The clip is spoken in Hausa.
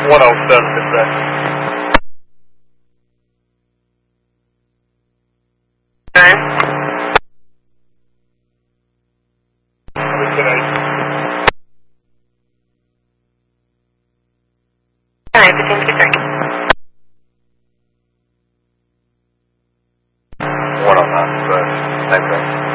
107 dispatch. Okay. Alright, 1553. 109 dispatch. Same thing.